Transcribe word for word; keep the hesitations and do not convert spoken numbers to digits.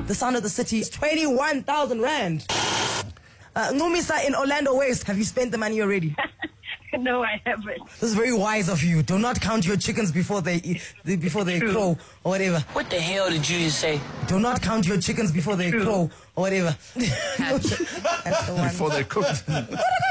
The sound of the city is twenty-one thousand rand. Uh, Numisa in Orlando West, have you spent the money already? No, I haven't. This is very wise of you. Do not count your chickens before they eat, before they True. crow or whatever. What the hell did you just say? Do not count your chickens before they True. crow or whatever. That's the one. Before they're cooked.